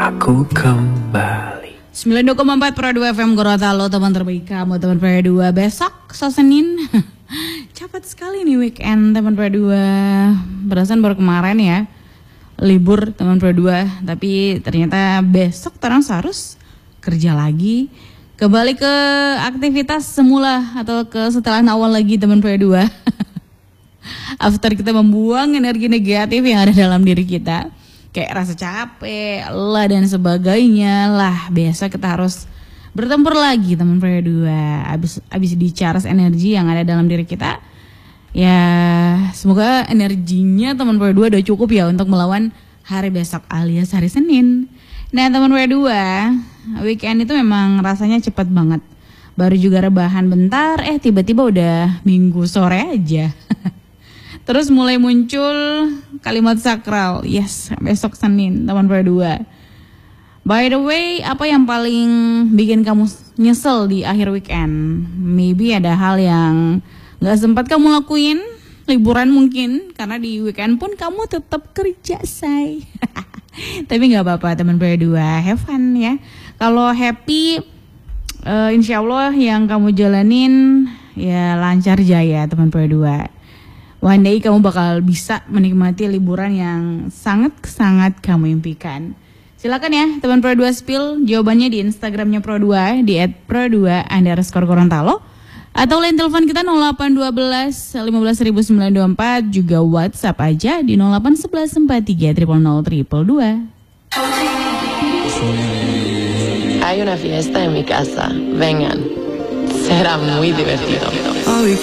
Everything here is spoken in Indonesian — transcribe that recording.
aku kembali. 92,4 Pro 2 FM Gorontalo, teman terbaik kamu, teman Pro 2. Besok Senin. Cepat sekali nih weekend teman Pro 2. Berasan baru kemarin ya libur teman Pro 2, tapi ternyata besok terang harus kerja lagi. Kembali ke aktivitas semula atau ke setelan awal lagi teman Pro 2. After kita membuang energi negatif yang ada dalam diri kita, kayak rasa capek, lelah dan sebagainya lah. Biasa kita harus bertempur lagi teman Pro 2. Abis dicaras energi yang ada dalam diri kita. Ya semoga energinya teman Pro 2 udah cukup ya untuk melawan hari besok alias hari Senin. Nah teman Pro 2, weekend itu memang rasanya cepat banget. Baru juga rebahan bentar, tiba-tiba udah Minggu sore aja. Terus mulai muncul kalimat sakral, yes, besok Senin, teman Pro 2. By the way, apa yang paling bikin kamu nyesel di akhir weekend? Maybe ada hal yang gak sempat kamu lakuin, liburan mungkin, karena di weekend pun kamu tetap kerja, say. Tapi gak apa-apa teman Pro 2, have fun ya. Kalau happy, insya Allah yang kamu jalanin ya lancar jaya teman Pro 2. One day kamu bakal bisa menikmati liburan yang sangat-sangat kamu impikan. Silakan ya teman Pro 2 spill jawabannya di Instagramnya Pro 2 di @pro2_Gorontalo atau line telepon kita 0812 1500924, juga WhatsApp aja di 0811 43 000 222. Hay una fiesta en mi casa. Vengan. Será muy divertido.